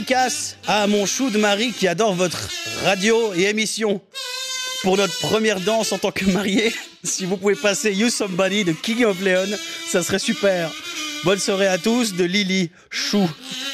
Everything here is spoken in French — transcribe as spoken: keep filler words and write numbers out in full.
Casse à mon chou de mari qui adore votre radio et émission. Pour notre première danse en tant que marié, si vous pouvez passer You Somebody de King of Leon, ça serait super. Bonne soirée à tous de Lily Chou.